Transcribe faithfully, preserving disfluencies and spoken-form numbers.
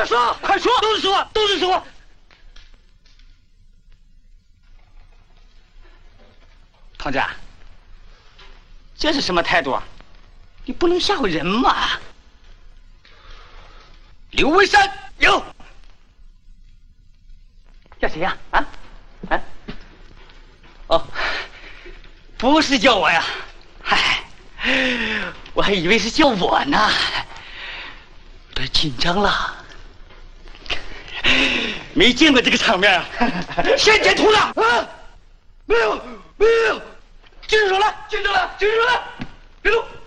快说， 快说， 都是实话，都是实话。 同志，这是什么态度啊？你不能吓唬人嘛！ 刘维山有。 叫谁呀？啊？啊？哦，不是叫我呀。嗨，我还以为是叫我呢。都紧张了，没见过这个场面啊！ 先剪图的啊！没有，没有，举手来，举手来，举手来，别动。